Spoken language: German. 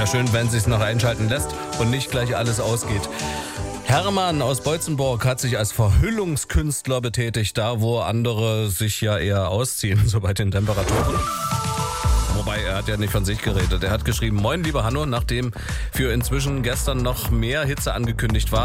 Wäre schön, wenn es sich noch einschalten lässt und nicht gleich alles ausgeht. Hermann aus Beutzenburg hat sich als Verhüllungskünstler betätigt, da wo andere sich ja eher ausziehen, so bei den Temperaturen. Wobei, er hat ja nicht von sich geredet. Er hat geschrieben, moin lieber Hanno, nachdem für inzwischen gestern noch mehr Hitze angekündigt war,